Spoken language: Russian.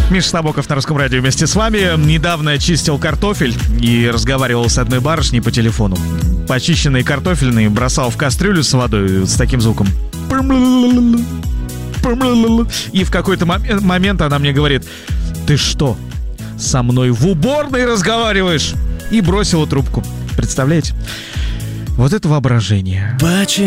Миша Сабоков на Русском радио вместе с вами. Недавно чистил картофель и разговаривал с одной барышней по телефону. Почищенный картофельный бросал в кастрюлю с водой с таким звуком. И в какой-то момент она мне говорит: ты что, со мной в уборной разговариваешь? И бросила трубку. Представляете? Вот это воображение.